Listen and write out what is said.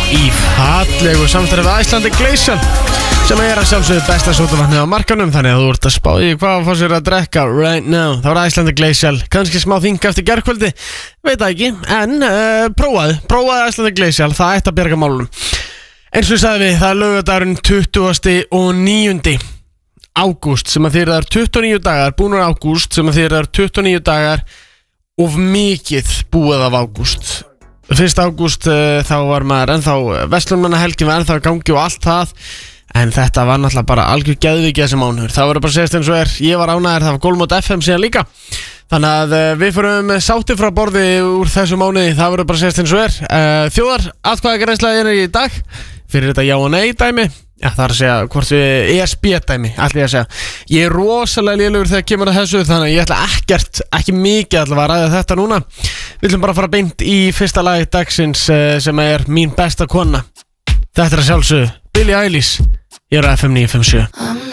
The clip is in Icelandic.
í fallegu samstarfi við Icelandic Glacial sem að sjálfsögðu besta sódavatnið á markanum, þannig að þú ert að spá í hvað að fá sér að drekka right now. Það var Icelandic Glacial, kannski smá þinga eftir gærkvöldi, veit það ekki, en prófaðu Icelandic Glacial, það ætti að bjarga málunum. Eins og ég sagði við, það er laugardagurinn 29. ágúst sem að þýðir það er 29 dagar, búnur ágúst sem að þýðir það er 29 dagar of mikið búið af ágúst. 1. ágúst þá var maður ennþá verslunmannahelgi var ennþá í gangi og allt það, en þetta var náttúrulega bara algjör geðviki þessi mánuður. Það voru bara segist eins og ég var ánægður, það var Golmot FM síðan líka, þannig að við fórum sátti frá borði úr þessu mánuði. Það voru bara segist eins og þjóðar atkvæðagreiðsla í dag fyrir þetta já og nei dæmi. Já, það er að segja hvort við ESB dæmi, ætla ég að segja. Ég er rosalega lélugur þegar kemur að þessu, þannig að ég ætla ekki mikið allavega að ræða þetta núna. Við ætlum bara að fara beint í fyrsta lagi dagsins sem er mín besta kona. Þetta er að sjálfsögðu Billie Eilish. Ég er á FM 957.